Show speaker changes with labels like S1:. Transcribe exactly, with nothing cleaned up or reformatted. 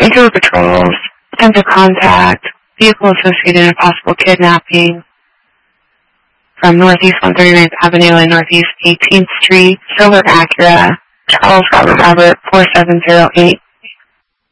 S1: Vancouver patrols, attempted contact, vehicle associated in possible kidnapping from Northeast one thirty-ninth Avenue and Northeast eighteenth Street, Silver Acura, Charles Robert Robert four seven zero eight.